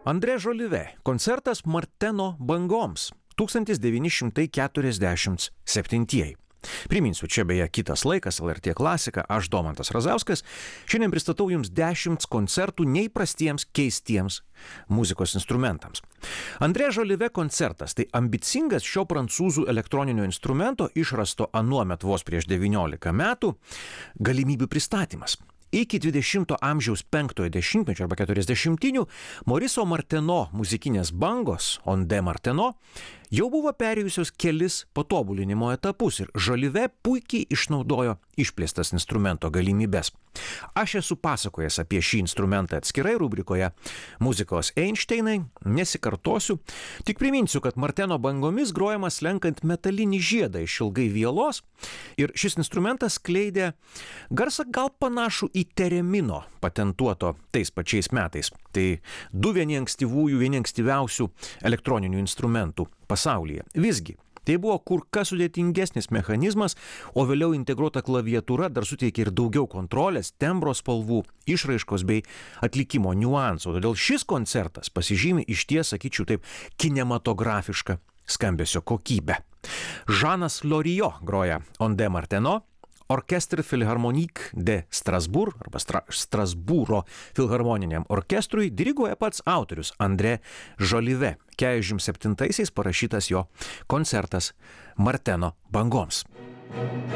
Andrė Žolive, koncertas Marteno bangoms, 1947. Priminsiu, čia beje kitas laikas, LRT klasika, aš Domantas Razauskas. Šiandien pristatau jums 10 koncertų neįprastiems, keistiems muzikos instrumentams. Andrė Žolive koncertas tai ambicingas šio prancūzų elektroninio instrumento, išrasto anuomet vos prieš 19 metų, galimybių pristatymas. Iki 20 amžiaus 5-ojo dešimtmečio arba 40-inių Moriso Marteno muzikinės bangos, Onde Marteno, jau buvo perėjusios kelis patobulinimo etapus ir Žolive puikiai išnaudojo išplėstas instrumento galimybes. Aš esu pasakojęs apie šį instrumentą atskirai rubrikoje Muzikos Einšteinai, nesikartosiu, tik priminsiu, kad Marteno bangomis grojamas lenkant metalinį žiedą iš ilgai vielos ir šis instrumentas skleidė garsą gal panašų į teremino patentuoto tais pačiais metais. Tai vieni ankstyviausių elektroninių instrumentų pasaulyje. Visgi, tai buvo kur kas sudėtingesnis mechanizmas, o vėliau integruota klaviatūra dar suteikė ir daugiau kontrolės, tembro spalvų, išraiškos bei atlikimo niuansų. Todėl šis koncertas pasižymi išties, sakyčiau taip, kinematografišką skambesio kokybę. Žanas Loriot groja Onde Marteno, Orchestre Philharmonique de Strasbourg arba Strasbūro filharmoniniam orkestrui diriguoja pats autorius Andrė Žolive. 47-aisiais parašytas jo koncertas Marteno bangoms.